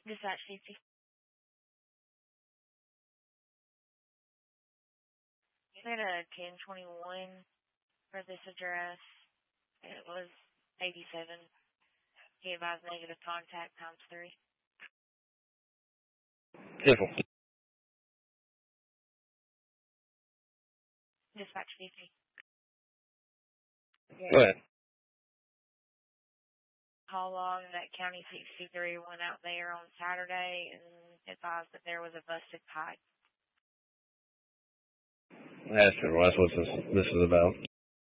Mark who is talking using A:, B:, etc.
A: Dispatch 50. We had a 1021 for this address. It was 87. He advised negative contact ×3.
B: Careful.
A: Dispatch 50.
B: Go ahead.
A: Call log that County 63 went out there on Saturday and advised that there was a busted pipe.
B: Ask her, Russ, what this is about.